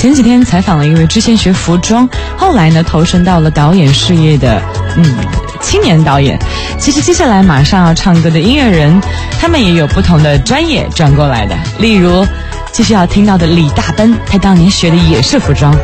前几天采访了一位之前学服装，后来呢投身到了导演事业的青年导演。其实接下来马上要唱歌的音乐人，他们也有不同的专业转过来的。例如继续要听到的李大奔，他当年学的也是服装。